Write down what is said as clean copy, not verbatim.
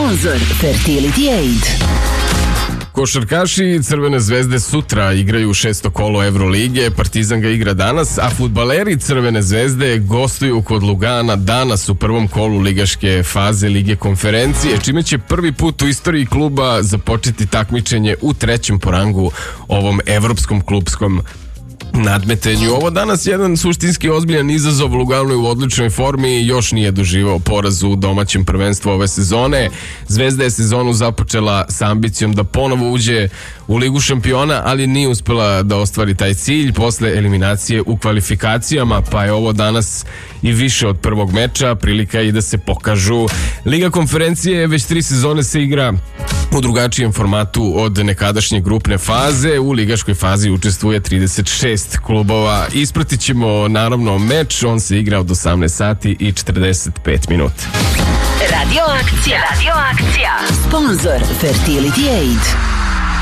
Sponzor Fertility Aid. Košarkaši Crvene zvezde sutra igraju 6. kolo Evrolige, Partizan ga igra danas, a fudbaleri Crvene zvezde gostuju kod Lugana danas u prvom kolu ligaške faze Lige konferencije, čime će prvi put u istoriji kluba započeti takmičenje u trećem po rangu ovom evropskom klupskom nadmetanju. Ovo danas jedan suštinski ozbiljan izazov. Lugano je u odličnoj formi i još nije doživao poraz u domaćem prvenstvu ove sezone. Zvezda je sezonu započela sa ambicijom da ponovo uđe u Ligu šampiona, ali nije uspela da ostvari taj cilj posle eliminacije u kvalifikacijama, pa je ovo danas i više od prvog meča, prilika i da se pokažu. Liga konferencije već 3 sezone se igra u drugačijem formatu od nekadašnje grupne faze. U ligaškoj fazi učestvuje 36 klubova. Ispratit ćemo naravno meč, on se igra od 18 sati i 45 minuta. Radio akcija. Sponzor Fertility Aid.